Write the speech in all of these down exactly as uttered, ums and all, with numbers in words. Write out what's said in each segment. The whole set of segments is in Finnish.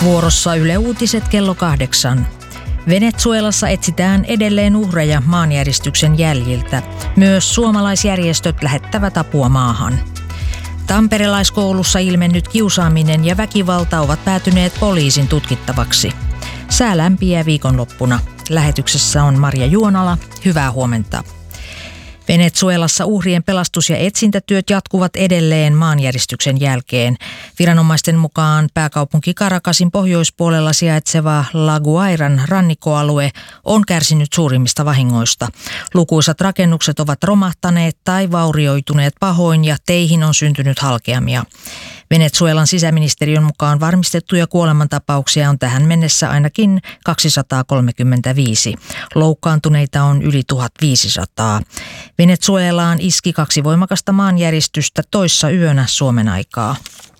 Vuorossa Yle Uutiset kello kahdeksan. Venezuelassa etsitään edelleen uhreja maanjäristyksen jäljiltä. Myös suomalaisjärjestöt lähettävät apua maahan. Tamperelaiskoulussa ilmennyt kiusaaminen ja väkivalta ovat päätyneet poliisin tutkittavaksi. Sää lämpiää viikonloppuna. Lähetyksessä on Marja Juonala. Hyvää huomenta. Venezuelassa uhrien pelastus- ja etsintätyöt jatkuvat edelleen maanjäristyksen jälkeen. Viranomaisten mukaan pääkaupunki Caracasin pohjoispuolella sijaitseva La Guairan rannikkoalue on kärsinyt suurimmista vahingoista. Lukuisat rakennukset ovat romahtaneet tai vaurioituneet pahoin ja teihin on syntynyt halkeamia. Venezuelan sisäministeriön mukaan varmistettuja kuolemantapauksia on tähän mennessä ainakin kaksisataakolmekymmentäviisi. Loukkaantuneita on yli tuhatviisisataa. Venezuelaan iski kaksi voimakasta maanjäristystä toissa yönä Suomen aikaa.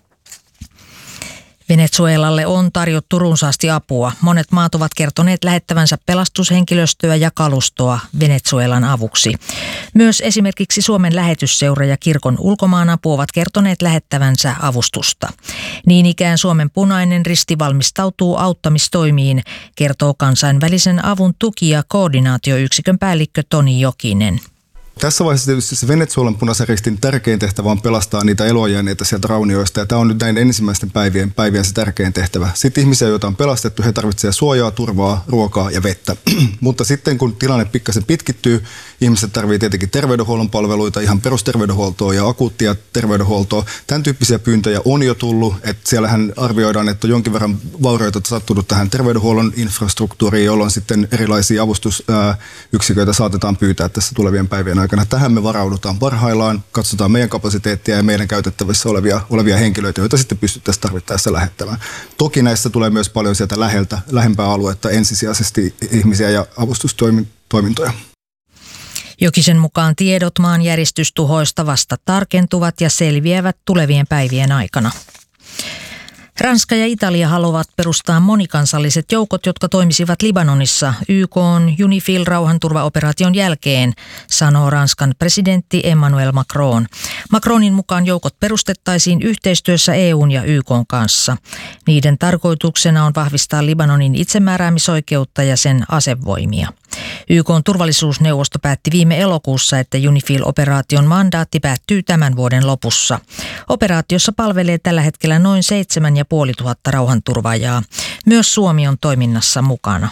Venezuelalle on tarjottu runsaasti apua. Monet maat ovat kertoneet lähettävänsä pelastushenkilöstöä ja kalustoa Venezuelan avuksi. Myös esimerkiksi Suomen lähetysseura ja kirkon ulkomaanapu ovat kertoneet lähettävänsä avustusta. Niin ikään Suomen Punainen Risti valmistautuu auttamistoimiin, kertoo kansainvälisen avun tuki- ja koordinaatioyksikön päällikkö Toni Jokinen. Tässä vaiheessa tietysti se Venezuelan Punaisen Ristin tärkein tehtävä on pelastaa niitä eloajääneitä sieltä raunioista, ja tämä on nyt näin ensimmäisten päivien, päivien se tärkein tehtävä. Sitten ihmisiä, joita on pelastettu, he tarvitsevat suojaa, turvaa, ruokaa ja vettä. Mutta sitten kun tilanne pikkasen pitkittyy, ihmiset tarvitsevat tietenkin terveydenhuollon palveluita, ihan perusterveydenhuoltoa ja akuuttia terveydenhuoltoa. Tämän tyyppisiä pyyntöjä on jo tullut, että siellähän arvioidaan, että on jonkin verran vaurioita sattunut tähän terveydenhuollon infrastruktuuriin, jolloin sitten erilaisia avustusyksiköitä saatetaan pyytää tässä tulevien päivien aikana. Tähän me varaudutaan parhaillaan, katsotaan meidän kapasiteettia ja meidän käytettävissä olevia, olevia henkilöitä, joita sitten pystyttäisiin tarvittaessa lähettämään. Toki näissä tulee myös paljon sieltä läheltä, lähempää aluetta ensisijaisesti ihmisiä ja avustustoimintoja. Jokisen mukaan tiedot maanjäristystuhoista vasta tarkentuvat ja selviävät tulevien päivien aikana. Ranska ja Italia haluavat perustaa monikansalliset joukot, jotka toimisivat Libanonissa Y K:n UNIFIL-rauhanturvaoperaation jälkeen, sanoo Ranskan presidentti Emmanuel Macron. Macronin mukaan joukot perustettaisiin yhteistyössä E U:n ja Y K:n kanssa. Niiden tarkoituksena on vahvistaa Libanonin itsemääräämisoikeutta ja sen asevoimia. Y K:n turvallisuusneuvosto päätti viime elokuussa, että UNIFIL-operaation mandaatti päättyy tämän vuoden lopussa. Operaatiossa palvelee tällä hetkellä noin seitsemän ja puoli tuhatta rauhanturvaajaa. Myös Suomi on toiminnassa mukana.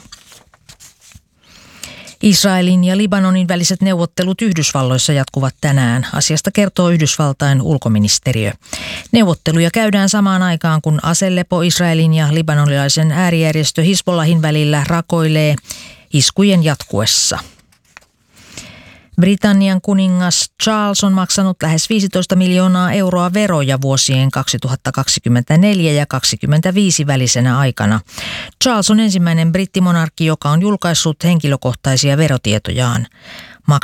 Israelin ja Libanonin väliset neuvottelut Yhdysvalloissa jatkuvat tänään. Asiasta kertoo Yhdysvaltain ulkoministeriö. Neuvotteluja käydään samaan aikaan, kun aselepo Israelin ja libanonilaisen äärijärjestö Hizbollahin välillä rakoilee iskujen jatkuessa. Britannian kuningas Charles on maksanut lähes viisitoista miljoonaa euroa veroja vuosien kaksituhattakaksikymmentäneljä ja kaksituhattakaksikymmentäviisi välisenä aikana. Charles on ensimmäinen brittimonarkki, joka on julkaissut henkilökohtaisia verotietojaan.